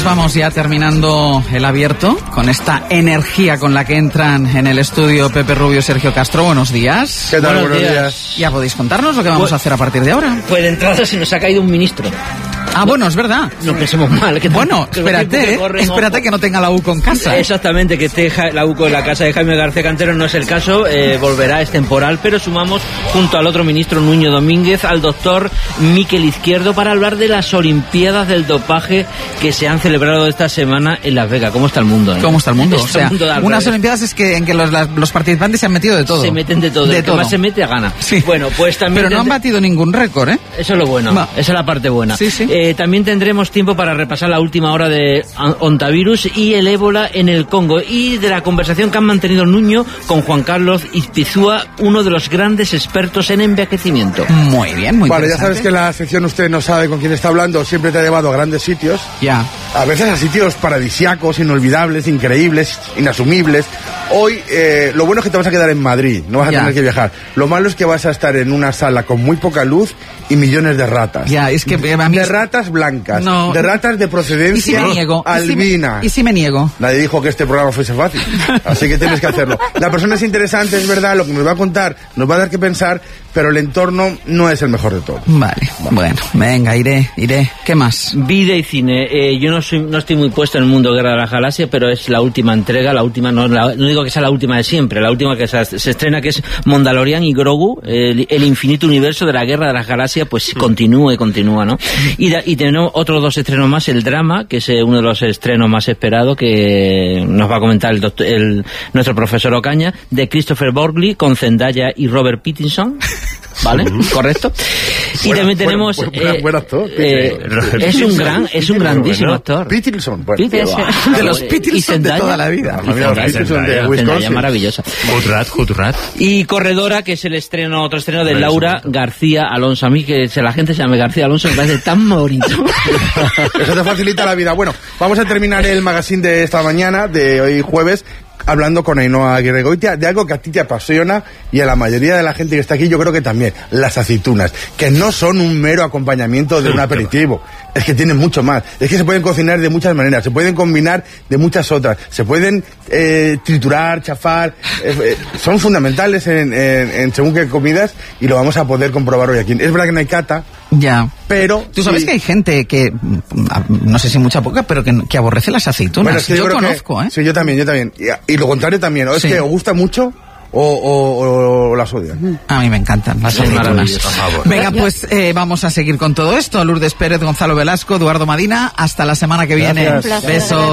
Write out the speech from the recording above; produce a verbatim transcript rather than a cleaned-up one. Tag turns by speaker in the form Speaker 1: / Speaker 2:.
Speaker 1: vamos ya terminando el abierto con esta energía con la que entran en el estudio Pepe Rubio y Sergio Castro. Buenos días.
Speaker 2: ¿Qué tal?
Speaker 3: Buenos,
Speaker 2: Buenos días.
Speaker 3: días.
Speaker 1: Ya podéis contarnos lo que vamos
Speaker 3: pues,
Speaker 1: a hacer a partir de ahora.
Speaker 3: Pues de entrada se nos ha caído un ministro.
Speaker 1: Ah, bueno, es verdad.
Speaker 3: No pensemos mal. Que
Speaker 1: bueno, que espérate, eh, corren, espérate que no tenga la U C O en casa.
Speaker 3: Exactamente, que esté la U C O en la casa de Jaime García Cantero no es el caso, eh, volverá, es temporal, pero sumamos junto al otro ministro Nuño Domínguez al doctor Miquel Izquierdo para hablar de las Olimpiadas del dopaje que se han celebrado esta semana en Las Vegas. ¿Cómo está el mundo? Eh?
Speaker 1: ¿Cómo está el mundo?
Speaker 3: Está
Speaker 1: o sea,
Speaker 3: el mundo
Speaker 1: unas Olimpiadas es que en que los, las, los participantes se han metido de todo.
Speaker 3: Se meten de todo,
Speaker 1: de
Speaker 3: el
Speaker 1: todo.
Speaker 3: que más se mete a gana.
Speaker 1: Sí.
Speaker 3: Bueno, pues también
Speaker 1: pero no han batido ningún récord, ¿eh?
Speaker 3: Eso es lo bueno, Va. esa es la parte buena.
Speaker 1: Sí, sí.
Speaker 3: Eh, también tendremos tiempo para repasar la última hora de Ontavirus y el ébola en el Congo y de la conversación que han mantenido Nuño con Juan Carlos Izpizúa, uno de los grandes expertos en envejecimiento.
Speaker 1: Muy bien, muy bien.
Speaker 2: Vale, ya sabes que la sección usted no sabe con quién está hablando, siempre te ha llevado a grandes sitios.
Speaker 1: Ya.
Speaker 2: A veces a sitios paradisíacos, inolvidables, increíbles, inasumibles. Hoy, eh, lo bueno es que te vas a quedar en Madrid, no vas a ya. tener que viajar. Lo malo es que vas a estar en una sala con muy poca luz y millones de ratas.
Speaker 1: Ya, es que a mí...
Speaker 2: De ratas blancas,
Speaker 1: no.
Speaker 2: de ratas de procedencia
Speaker 1: ¿Y si me niego?
Speaker 2: albina.
Speaker 1: ¿Y si me niego?
Speaker 2: Nadie dijo que este programa fuese fácil, así que tienes que hacerlo. La persona es interesante, es verdad, lo que nos va a contar nos va a dar que pensar, pero el entorno no es el mejor de todo.
Speaker 1: Vale, bueno, venga, iré, iré. ¿Qué más?
Speaker 3: Vida y cine. Eh, yo no soy, no estoy muy puesto en el mundo de Guerra de la Galaxia, pero es la última entrega, la última, no, la, no digo que sea la última de siempre, la última que se, se estrena, que es Mandalorian y Grogu, el, el infinito universo de la Guerra de la Galaxia, pues mm. continúa y continúa, ¿no? Y, da, y tenemos otros dos estrenos más, el drama, que es uno de los estrenos más esperados, que nos va a comentar el, doctor, el nuestro profesor Ocaña, de Christopher Borgley, con Zendaya y Robert Pattinson. ¿Vale? ¿Correcto? Y bueno, también tenemos...
Speaker 2: Bueno, bueno,
Speaker 3: eh,
Speaker 2: buen actor.
Speaker 3: Eh, es un gran, es un grandísimo actor.
Speaker 2: Pittilson. Bueno,
Speaker 1: de los Pittilson de toda la vida.
Speaker 2: Pittilson de Wisconsin.
Speaker 3: Maravillosa.
Speaker 4: Hutrat, Hutrat.
Speaker 3: Y Corredora, que es el estreno, otro estreno de Laura García Alonso. A mí que la gente se llame García Alonso me parece tan bonito.
Speaker 2: Eso te facilita la vida. Bueno, vamos a terminar el magazine de esta mañana, de hoy jueves, hablando con Ainhoa Aguirregoitia de algo que a ti te apasiona y a la mayoría de la gente que está aquí yo creo que también, las aceitunas, que no son un mero acompañamiento de un aperitivo, es que tienen mucho más, es que se pueden cocinar de muchas maneras, se pueden combinar de muchas otras, se pueden eh, triturar, chafar, eh, eh, son fundamentales en, en, en según qué comidas y lo vamos a poder comprobar hoy aquí. Es verdad que no hay cata,
Speaker 1: ya,
Speaker 2: pero
Speaker 1: tú sabes sí. que hay gente que no sé si mucha poca, pero que, que aborrece las aceitunas. Bueno, es que yo, yo conozco,
Speaker 2: que,
Speaker 1: ¿eh?
Speaker 2: Sí, yo también, yo también. Y, y lo contrario también, ¿no? Es sí. que os gusta mucho o, o, o las odian.
Speaker 1: A mí me encantan las aceitunas. Venga, pues eh, vamos a seguir con todo esto. Lourdes Pérez, Gonzalo Velasco, Eduardo Madina. Hasta la semana que viene.
Speaker 2: Gracias.
Speaker 1: Besos.